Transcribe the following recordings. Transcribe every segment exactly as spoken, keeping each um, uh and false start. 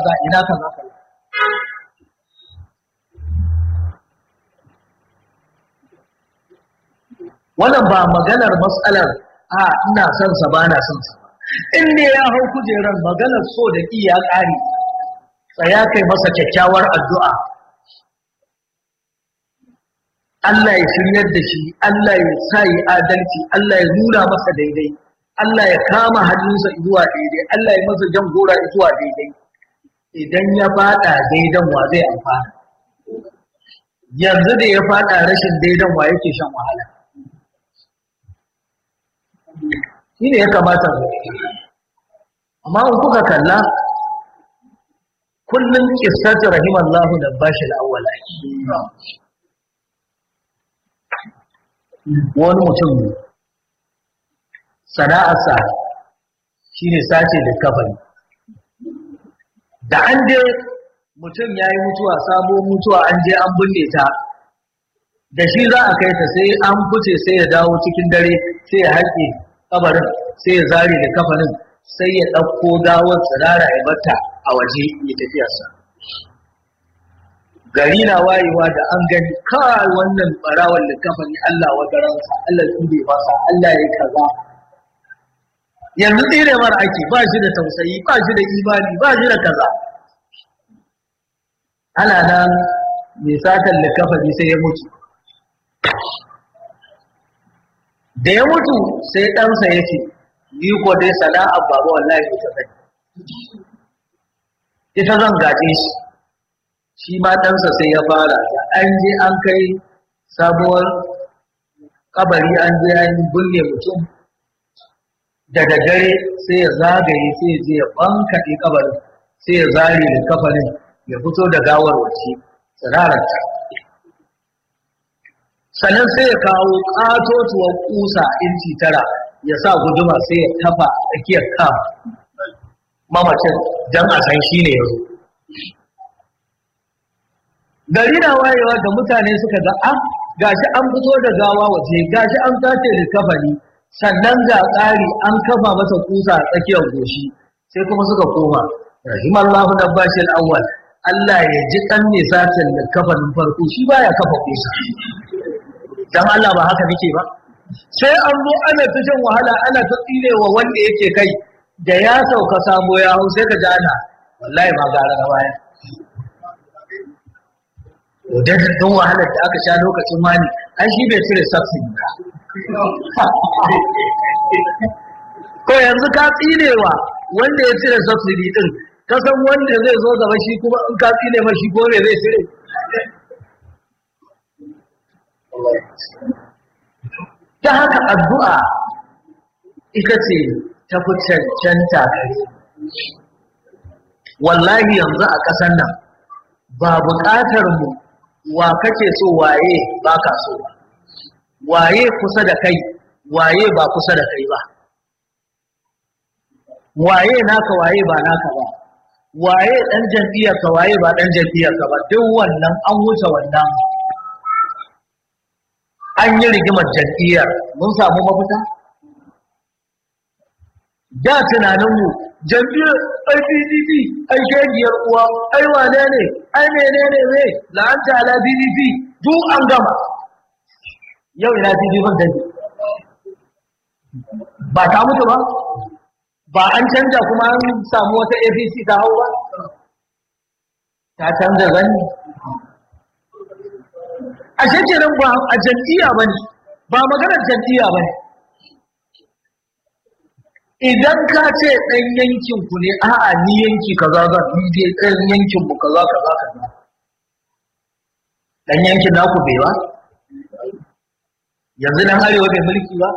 kaza ina kaza kaza wannan ba maganar matsalar a ina son sa ba na son sa in ne ya hau kujerar maganar so da ki ya ƙare tsaya kai masa kyakkyawar addu'a Allah ya shiryar da shi Allah ya sa yi adalci Allah ya nuna masa daidai Allah ya kama hannunsa zuwa daidai Allah ya masa jan gora zuwa daidai idan ya fada daidan wa zai amfana yanzu da ya fada rashin daidan wa yake shan wahala shi ne ya kamata amma in kuka kalla kullum kissatu rahimallahu da bashi al-awwal wani mutum sana'arsa shine sace da kafani da an je mutum yayi mutuwa sabo mutuwa an je an binne ta da shi za a kai ta sai an fice sai ya dawo cikin dare sai ya haƙe kabarin sai ya zare da kafanin sai ya ɗauko gawar tsirara ya bata a waje ya tafiyarsa gari na wayewa da an gani kawai wannan ɓarawar da kafani Allah wa garansa Allah tsire masa Allah ya kaza yanzu tsire mara ake ba shi da tausayi ba shi da imani ba shi da kaza ana nan mai satan da kafani sai ya mutu da ya mutu sai ɗansa ya ce ni ko dai sana'a baba wallahi ita zai ita zan gaje shi shi ma ɗansa sai ya fara da an je an kai sabuwar kabari an je an binne mutum da daddare sai ya zagaye sai ya je ya bankaɗe kabarin sai ya zare da kafarin ya fito da gawar wace tsirararta sannan sai ya kawo ƙatotuwar ƙusa inci tara ya sa guduma sai ya tafa tsakiyar kam mamacin don a san shi ne yanzu gari na wayewa da mutane suka ga a gashi an fito da gawa waje gashi an tace da kafani sannan ga tsari an kafa masa kusa a tsakiyar goshi sai kuma suka koma rahimallahu nabbashi al-awwal Allah ya ji kan ne satin da kafanin farko shi baya kafa kusa dan Allah ba haka nake ba sai an zo ana ta shan wahala ana ta tsinewa wanda yake kai da ya sauka sabo ya hau sai ka ji ana wallahi ma gara na baya da don wahalar da aka sha lokacin mani an shi bai cire subsidy ba ko yanzu ka tsinewa wanda ya cire subsidy din ka san wanda zai zo gaba shi kuma in ka tsine ma shi ko me zai cire ta haka addu'a ita ce ta fi cancanta gare wallahi yanzu a ƙasar nan ba buƙatar mu wa kake so waye ba ka so waye kusa da kai waye ba kusa da kai ba waye naka waye ba naka ba waye dan jam'iyyar ka waye ba dan jam'iyyar ka ba duk wannan an wuce wannan an yi rigimar jam'iyyar mun samu mafita da tunaninmu jam'iyyar ai P D P ai shegiyar uwa ai wane ne ai menene ne la'anta ala P D P duk an gama yau ina P D P ban dai ba ta mutu ba ba an canja kuma an samu wata A P C ta hau ba ta canza gani a shekarun ba a jam'iyya ba ne ba maganar jam'iyya ba ne idan ka ce ɗan yankin ku ne a'a ni yanki kaza za ni dai ɗan yankin mu kaza kaza kaza ɗan yankin naku bai ba yanzu nan arewa bai mulki ba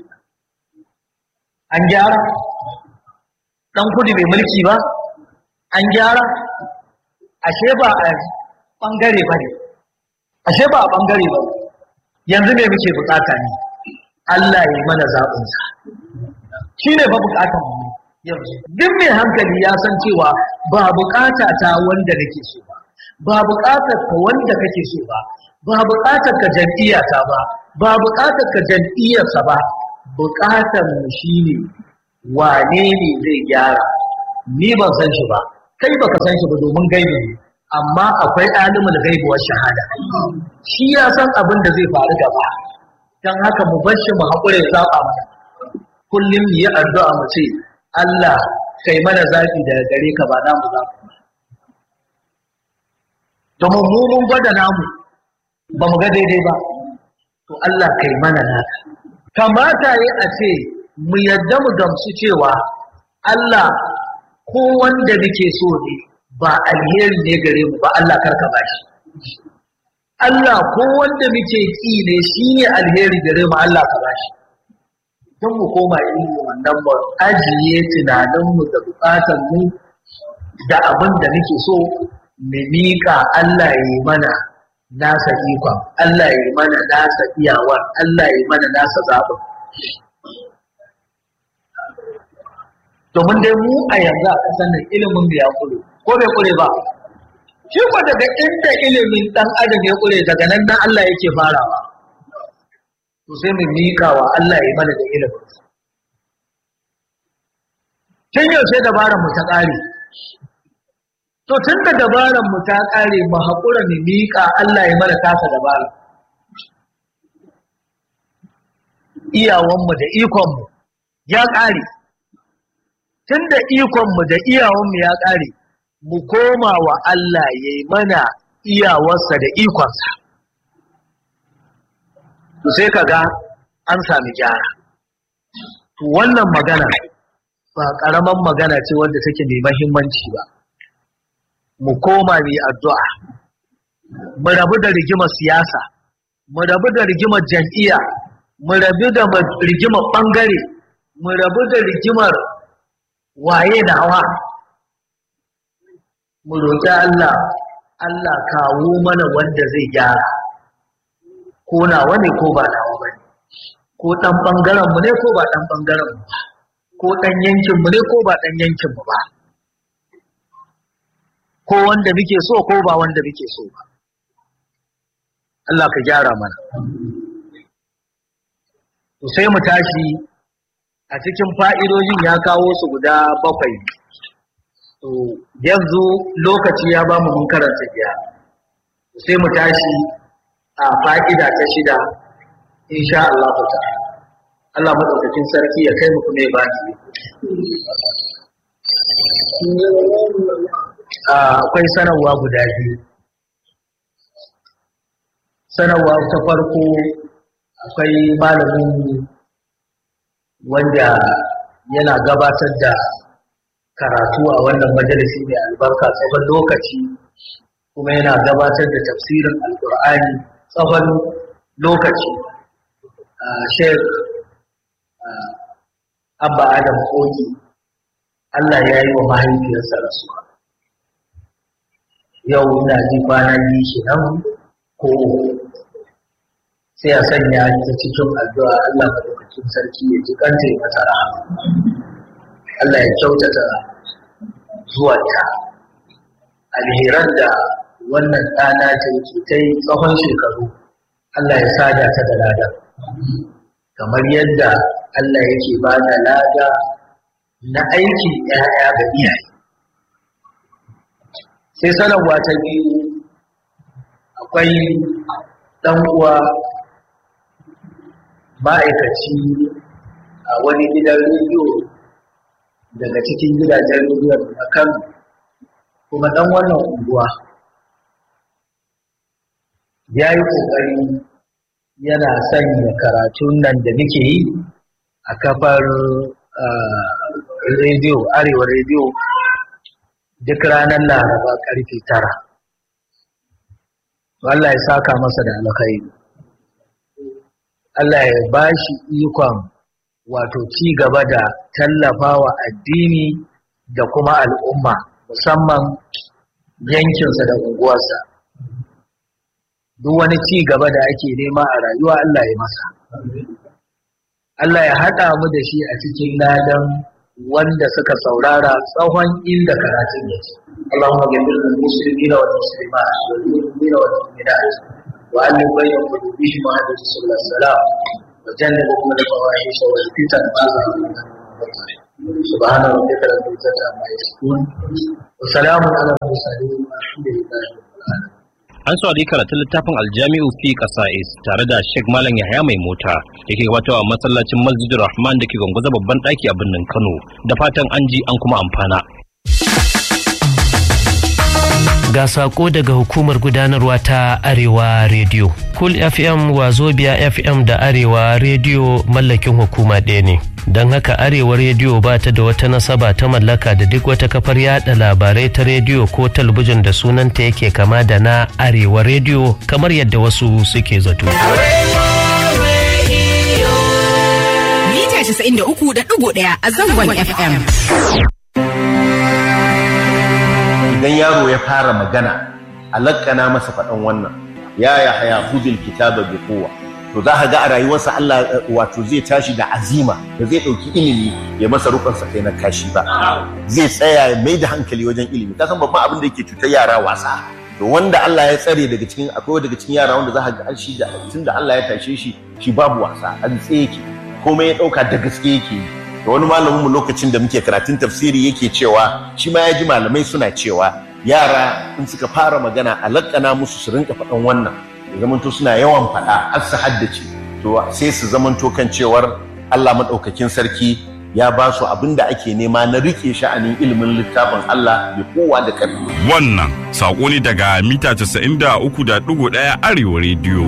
an gyara ɗan kudu bai mulki ba an gyara ashe ba a ɓangare ba ne ashe ba a ɓangare ba yanzu me muke bukata ne Allah ya yi mana zaɓinsa shi ne fa bukatar mu yanzu duk mai hankali ya san cewa ba bukata ta wanda nake so ba ba bukatar ka wanda kake so ba ba bukatar ka jam'iyya ta ba ba bukatar ka jam'iyyar sa ba bukatar mu shine wane ne zai gyara ni ban san shi ba kai baka san shi ba domin gaibi ne, amma akwai alimul gaibi wa shahada, shi ya san abin da zai faru gaba. Dan haka mu bar shi mu haƙura ya zaɓa mana, kullum mu yi addu'a mu ce Allah kai mana zaɓi daga gare ka ba namu zaɓi ba, domin mu mun gwada namu ba mu ga daidai ba, to Allah kai mana naka. Kamata yi a ce mu yadda mu gamsu cewa Allah ko wanda muke so ne ba alheri ne gare mu ba, Allah karka bashi. Allah ko wanda muke ki ne shine alheri gare mu, Allah ka bashi. Don mu koma irin wannan mu ajiye tunanin mu da bukatar mu da abin da muke so mu miƙa Allah ya yi mana nasa ikon, Allah ya yi mana nasa iyawar, Allah ya yi mana nasa zaɓin. Domin dai mu a yanzu a ƙasar nan ilimin da ya kure, ko bai kure ba? Shi ko daga inda ilimin ɗan adam ya kure daga nan nan Allah yake farawa. To sai mu miƙa wa Allah ya yi mana da ilimin. Tun yaushe dabarar mu ta ƙare. To tun da dabarar mu ta ƙare mu haƙura mu miƙa Allah ya mana tasa dabara. Iyawanmu da ikonmu ya ƙare. Tun da ikonmu da iyawanmu ya ƙare, mu koma wa Allah ya yi mana iyawarsa da ikonsa. To sai ka ga an sami gyara. To wannan magana ba ƙaramin magana ce wanda take mai mahimmanci ba. Mu koma mu yi addu'a, mu rabu da rigimar siyasa, mu rabu da rigimar jam'iyya, mu rabu da rigimar ɓangare, mu rabu da rigimar waye nawa. Mu roƙi Allah, Allah kawo mana wanda zai gyara, ko nawa ne ko ba nawa ba ne, ko ɗan ɓangarenmu ne ko ba ɗan ɓangarenmu ba, ko ɗan yankinmu ne ko ba ɗan yankinmu ba, ko wanda muke so ko ba wanda muke so ba. Allah ka gyara mana. To sai mu tashi a cikin fa'idojin ya kawo su guda bakwai. To yanzu lokaci ya ba mu mun karanta biya. Sai mu tashi a fa'ida ta shida insha Allah ta. Allah madaukakin sarki ya kai mu kuma ya ba ni. Akwai sanarwa guda biyu. Sanarwa ta farko, akwai malamin wanda yana gabatar da karatu a wannan majalisi mai albarka tsawon lokaci, kuma yana gabatar da tafsirin alkur'ani tsawon lokaci. Sheikh Abba Adam Koki, Allah ya yi wa mahaifiyarsa rasuwa. Yau ina ji kwana biyu shi nan ko sai a sanya ta cikin addu'a Allah madaukakin sarki ya ji kanta ya mata rahama. Allah ya kyautata zuwanta. Alheran da wannan ɗana ta yake ta yi tsawon shekaru, Allah ya sada ta da lada. Kamar yadda Allah yake ba da lada na aikin ‘ya'ya ga iyaye. Sai sanarwa ta biyu, akwai ɗan uwa ma'aikaci a wani gidan rediyo daga cikin gidajen rediyo a Kano, kuma ɗan wannan unguwa ya yi ƙoƙari yana sanya karatun nan da muke yi a kafar rediyo, Arewa rediyo, duk ranar Laraba ƙarfe tara. Allah ya saka masa da alkhairi. Allah ya ba shi ikon wato ci gaba da tallafawa addini da kuma al'umma, musamman yankinsa da unguwarsa. Duk wani ci gaba da ake nema a rayuwa Allah ya masa. Allah ya haɗa mu da shi a cikin ladan wanda suka saurara tsawon inda karatun yake. Allahumma ghfir lil muslimina wal muslimat wal mu'minina wal mu'minat wa allim bayna qulubihim wa hadith sallallahu alaihi wasallam wa jannibhum al fawahisha wal fitan ma zahara minha wa ma batan. subhana rabbika rabbil izzati amma yasifun wa salamun ala al-mursalin walhamdulillahi rabbil alamin. An saurari karatun littafin Aljami'u fi Qasa'is tare da Sheikh Malam Yahaya Mai Mota da ke gabatarwa a masallacin Masjidur Rahman da ke Gwangwaza babban ɗaki a birnin Kano, da fatan an ji an kuma amfana. Ga sako daga hukumar gudanarwa ta Arewa Radio. Cool F M, Wazobia F M da Arewa Radio mallakin hukuma ɗaya ne. Don haka Arewa Radio ba ta da wata nasaba ta mallaka da duk wata kafar yada labarai ta rediyo ko talabijin da sunanta yake kama da na Arewa Radio kamar yadda wasu suke zato. Mita casa'in da uku da ɗigo ɗaya a zangon F M. Idan yaro ya fara magana, alakana masa faɗan wannan, ya ya haya hudul kitaba bi kowa. To za ka ga a rayuwarsa Allah wato zai tashi da azima da zai ɗauki ilimi ya masa rukunsa kai na kashi ba. Zai tsaya ya mai da hankali wajen ilimi. Ka san babban abin da yake cutar yara wasa. To wanda Allah ya tsare daga cikin akwai daga cikin yara wanda za ka ga shi da tunda Allah ya tashe shi shi babu wasa, an tsaye yake. Komai ya ɗauka da gaske yake yi. Da wani malamin mu lokacin da muke karatun tafsiri yake cewa shi ma ya ji malamai suna cewa yara in suka fara magana alakana musu su rinka faɗan wannan ya zamanto suna yawan faɗa har su haddace to sai su zamanto kan cewar Allah madaukakin sarki ya ba su abin da ake nema na rike sha'anin ilimin littafin Allah da kowa da ƙarfi. Wannan sako ne daga mita casa'in da uku da ɗigo ɗaya Arewa Radio.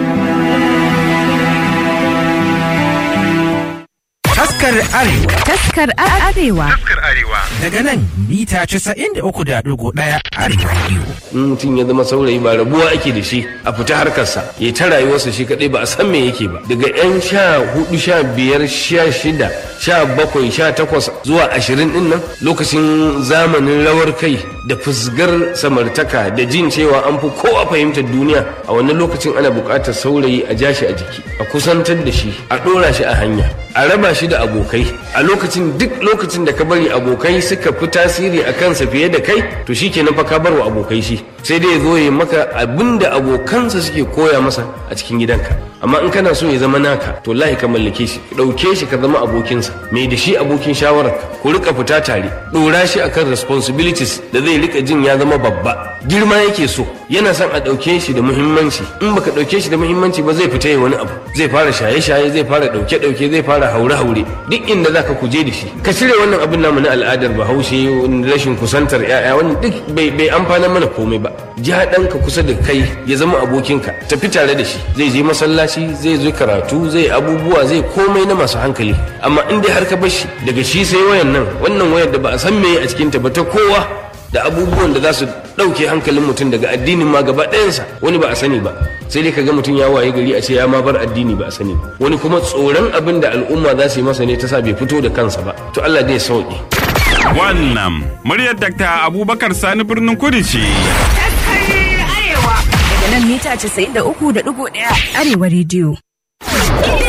Taskar Arewa. Taskar Arewa. Taskar Arewa. Daga nan mita casa'in da uku da ɗigo ɗaya Arewa Radio. Mutum ya zama saurayi ba rabuwa ake da shi a fita harkarsa ya ta rayuwarsa shi kaɗai ba a san me yake ba. Daga yan sha hudu sha biyar sha shida sha bakwai sha takwas zuwa ashirin ɗin nan lokacin zamanin rawar kai da fusgar samartaka da jin cewa an fi kowa fahimtar duniya a wannan lokacin ana buƙatar saurayi a ja shi a jiki a kusantar da shi a ɗora shi a hanya a raba shi da abokai a lokacin duk lokacin da ka bari abokai suka fi tasiri a kansa fiye da kai to shi kenan fa ka bar wa abokai shi sai dai zo ya maka abinda abokansa suke koya masa a cikin gidanka amma in kana so ya zama naka to lahi ka mallake shi ɗauke shi ka zama abokinsa mai da shi abokin shawararka ku rika fita tare ɗora shi akan responsibilities da zai rika jin ya zama babba girma yake so yana son a ɗauke shi da muhimmanci in baka ɗauke shi da muhimmanci ba zai fita ya wani abu zai fara shaye-shaye zai fara ɗauke-ɗauke zai fara haure-haure duk inda zaka kuje da shi ka cire wannan abin namu na al'adar bahaushe rashin kusantar 'ya'ya wannan duk bai amfana mana komai ba ja ɗanka kusa da kai ya zama abokinka tafi tare da shi zai je masallaci zai zo karatu zai abubuwa zai komai na masu hankali amma in dai har ka bar shi daga shi sai wayan nan wannan wayar da ba a san me a cikin ta ba ta kowa da abubuwan da za su ɗauke hankalin mutum daga addinin ma gaba ɗayansa wani ba a sani ba sai dai kaga mutum ya waye gari a ce ya ma bar addini ba a sani ba wani kuma tsoron abin da al'umma za su yi masa ne ta sa bai fito da kansa ba to Allah dai ya sauke. Wannan muryar Dakta Abubakar Sani Birnin Kudu ce. Daga nan mita casa'in da uku da ɗigo ɗaya Arewa Radio.